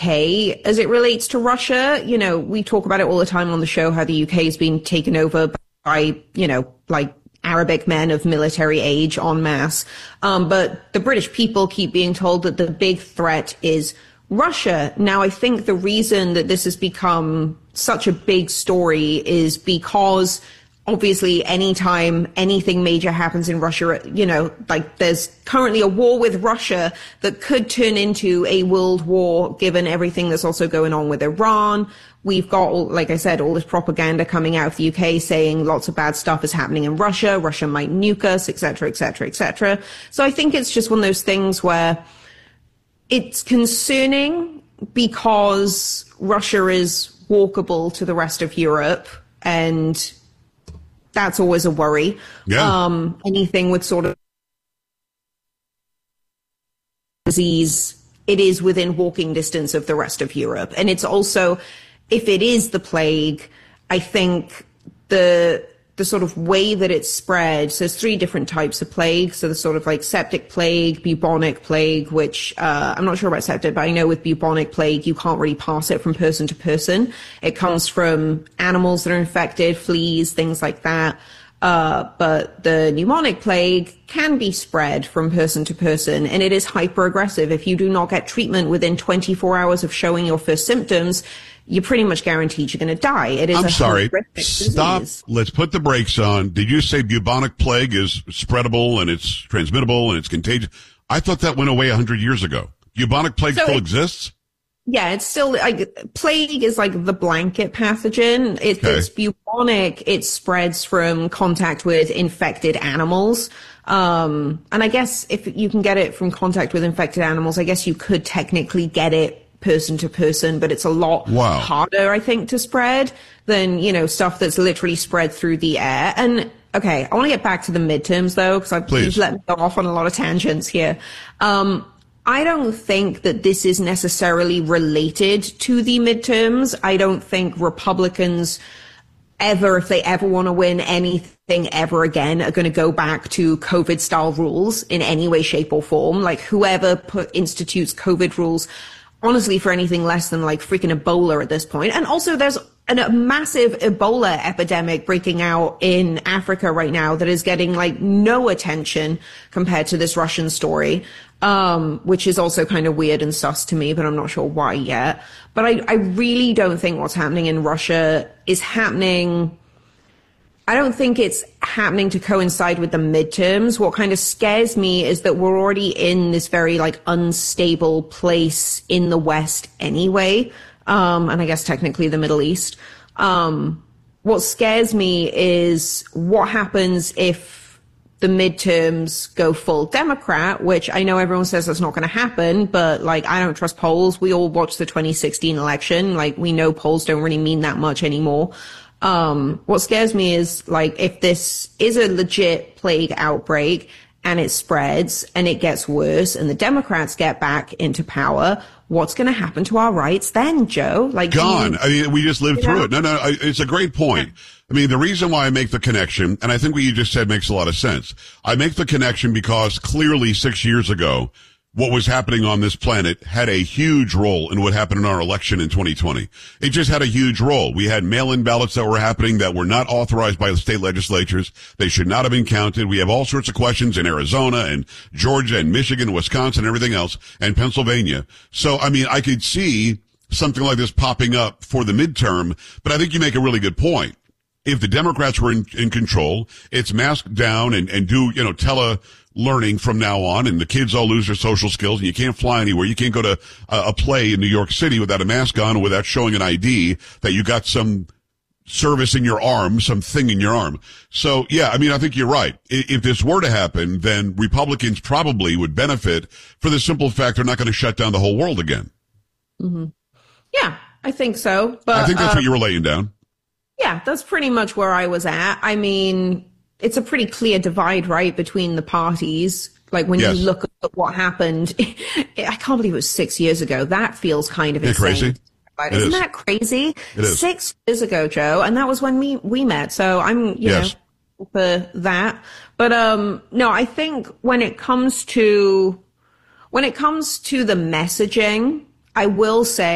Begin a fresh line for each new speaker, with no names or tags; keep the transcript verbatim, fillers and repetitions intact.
K as it relates to Russia. You know, we talk about it all the time on the show, how the U K has been taken over by, you know, like Arabic men of military age en masse. Um, but the British people keep being told that the big threat is Russia. Now, I think the reason that this has become such a big story is because obviously anytime anything major happens in Russia, you know, like there's currently a war with Russia that could turn into a world war given everything that's also going on with Iran. We've got, like I said, all this propaganda coming out of the U K saying lots of bad stuff is happening in Russia. Russia might nuke us, et cetera, et cetera, et cetera. So I think it's just one of those things where it's concerning because Russia is walkable to the rest of Europe, and that's always a worry.
Yeah.
Um, anything with sort of disease, it is within walking distance of the rest of Europe. And it's also, if it is the plague, I think the the sort of way that it's spread, so there's three different types of plague. So the sort of like septic plague, bubonic plague, which uh, I'm not sure about septic, but I know with bubonic plague, you can't really pass it from person to person. It comes from animals that are infected, fleas, things like that. Uh, but the pneumonic plague can be spread from person to person, and it is hyper aggressive. If you do not get treatment within twenty-four hours of showing your first symptoms, you're pretty much guaranteed you're going to die. It is
I'm
a
sorry.
horrific
Stop.
disease.
Let's put the brakes on. Did you say bubonic plague is spreadable and it's transmittable and it's contagious? I thought that went away a hundred years ago. Bubonic plague
So
still
it-
exists?
Yeah, it's still like plague is like the blanket pathogen. It,
Okay.
It's bubonic. It spreads from contact with infected animals. Um, and I guess if you can get it from contact with infected animals, I guess you could technically get it person to person, but it's a lot
Wow.
harder, I think, to spread than, you know, stuff that's literally spread through the air. And okay, I want to get back to the midterms though, because I've
Please.
let me go off on a lot of tangents here. Um, I don't think that this is necessarily related to the midterms. I don't think Republicans ever, if they ever want to win anything ever again, are going to go back to COVID style rules in any way, shape or form. Like whoever put institutes COVID rules, honestly, for anything less than like freaking Ebola at this point. And also there's an, a massive Ebola epidemic breaking out in Africa right now that is getting like no attention compared to this Russian story, um, which is also kind of weird and sus to me, but I'm not sure why yet. But I, I really don't think what's happening in Russia is happening. I don't think it's happening to coincide with the midterms. What kind of scares me is that we're already in this very like unstable place in the West anyway. Um, and I guess technically the Middle East. Um, what scares me is what happens if the midterms go full Democrat, which I know everyone says that's not going to happen, but like, I don't trust polls. We all watched the twenty sixteen election. Like, we know polls don't really mean that much anymore. Um, what scares me is like, if this is a legit plague outbreak and it spreads and it gets worse and the Democrats get back into power, what's going to happen to our rights then, Joe? Like, do
Gone.
you-
I mean, we just lived
you
through
know?
it. No, no, I, it's a great point. I mean, the reason why I make the connection, and I think what you just said makes a lot of sense. I make the connection because clearly six years ago, what was happening on this planet had a huge role in what happened in our election in twenty twenty. It just had a huge role. We had mail-in ballots that were happening that were not authorized by the state legislatures. They should not have been counted. We have all sorts of questions in Arizona and Georgia and Michigan, Wisconsin, and everything else, and Pennsylvania. So, I mean, I could see something like this popping up for the midterm, but I think you make a really good point. If the Democrats were in, in control, it's mask down and, and do, you know, tele learning from now on, and the kids all lose their social skills, and you can't fly anywhere. You can't go to a, a play in New York City without a mask on or without showing an I D that you got some service in your arm, something in your arm. So, yeah, I mean, I think you're right. I- If this were to happen, then Republicans probably would benefit for the simple fact they're not going to shut down the whole world again.
Mm-hmm. Yeah, I think so. But
I think that's
uh,
what you were laying down.
Yeah, that's pretty much where I was at. I mean, it's a pretty clear divide, right, between the parties. Like when
Yes.
you look at what happened, I can't believe it was six years ago. That feels kind of
Isn't it
insane.
crazy?
Right?
It
Isn't
is.
that crazy?
It is.
Six years ago, Joe, and that was when we we met. So I'm, you
Yes.
know, for that. But um, no, I think when it comes to when it comes to the messaging, I will say.